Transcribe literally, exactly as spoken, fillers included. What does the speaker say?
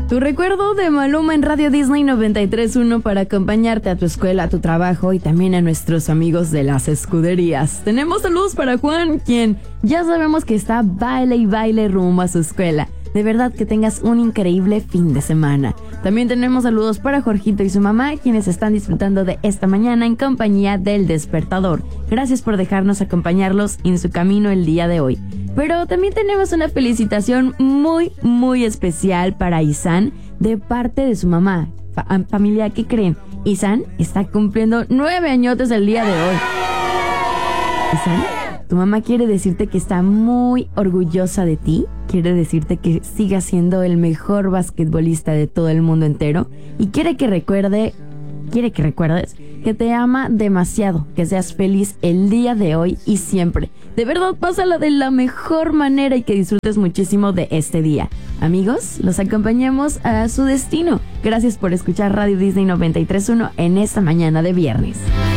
Tu recuerdo de Maluma en Radio Disney noventa y tres punto uno para acompañarte a tu escuela, a tu trabajo y también a nuestros amigos de las escuderías. Tenemos saludos para Juan, quien ya sabemos que está baile y baile rumbo a su escuela. De verdad que tengas un increíble fin de semana. También tenemos saludos para Jorgito y su mamá, quienes están disfrutando de esta mañana en compañía del despertador. Gracias por dejarnos acompañarlos en su camino el día de hoy. Pero también tenemos una felicitación muy, muy especial para Isan de parte de su mamá. Fa- familia, ¿qué creen? Isan está cumpliendo nueve añotes el día de hoy. Isan, tu mamá quiere decirte que está muy orgullosa de ti. Quiere decirte que sigas siendo el mejor basquetbolista de todo el mundo entero. Y quiere que recuerde... Quiere que recuerdes que te ama demasiado, que seas feliz el día de hoy y siempre. De verdad, pásala de la mejor manera y que disfrutes muchísimo de este día. Amigos, los acompañamos a su destino. Gracias por escuchar Radio Disney noventa y tres punto uno en esta mañana de viernes.